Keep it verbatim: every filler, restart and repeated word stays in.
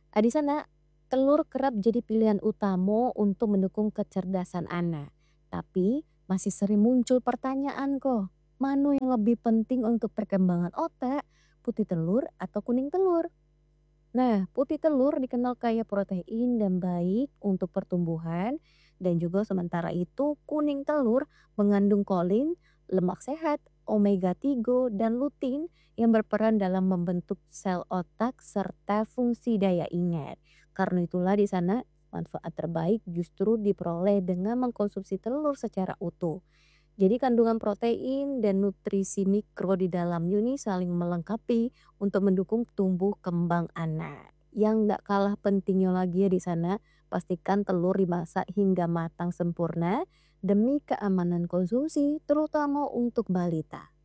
Ah, di sana, telur kerap jadi pilihan utama untuk mendukung kecerdasan anak. Tapi masih sering muncul pertanyaan kok, mana yang lebih penting untuk perkembangan otak, putih telur atau kuning telur? Nah, putih telur dikenal kaya protein dan baik untuk pertumbuhan, dan juga sementara itu kuning telur mengandung kolin, lemak sehat, omega tiga, dan lutein yang berperan dalam membentuk sel otak serta fungsi daya ingat. Karena itulah di sana manfaat terbaik justru diperoleh dengan mengkonsumsi telur secara utuh. Jadi kandungan protein dan nutrisi mikro di dalamnya ini saling melengkapi untuk mendukung tumbuh kembang anak. Yang nggak kalah pentingnya lagi ya di sana, pastikan telur dimasak hingga matang sempurna demi keamanan konsumsi, terutama untuk balita.